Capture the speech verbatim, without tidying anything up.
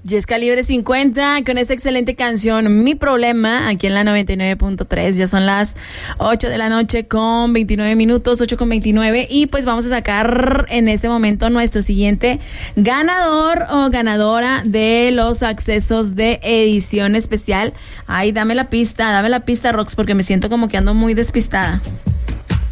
Y es Calibre cincuenta con esta excelente canción Mi Problema, aquí en la noventa y nueve punto tres. Ya son las ocho de la noche con veintinueve minutos, ocho con veintinueve, y pues vamos a sacar en este momento nuestro siguiente ganador o ganadora de los accesos de edición especial. Ay, dame la pista, dame la pista, Rox, porque me siento como que ando muy despistada.